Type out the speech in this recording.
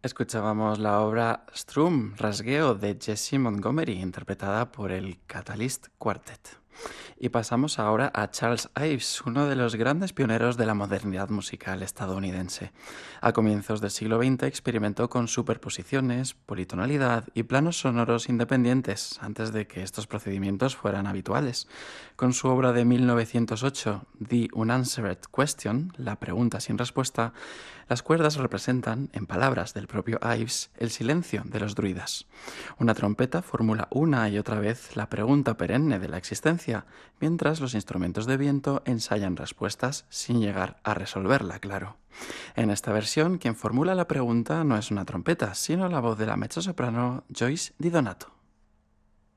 Escuchábamos la obra Strum, Rasgueo de Jessie Montgomery, interpretada por el Catalyst Quartet. Y pasamos ahora a Charles Ives, uno de los grandes pioneros de la modernidad musical estadounidense. A comienzos del siglo XX experimentó con superposiciones, politonalidad y planos sonoros independientes, antes de que estos procedimientos fueran habituales. Con su obra de 1908, The Unanswered Question, la pregunta sin respuesta, las cuerdas representan, en palabras del propio Ives, el silencio de los druidas. Una trompeta formula una y otra vez la pregunta perenne de la existencia, mientras los instrumentos de viento ensayan respuestas sin llegar a resolverla, claro. En esta versión, quien formula la pregunta no es una trompeta, sino la voz de la mezzosoprano Joyce Di Donato.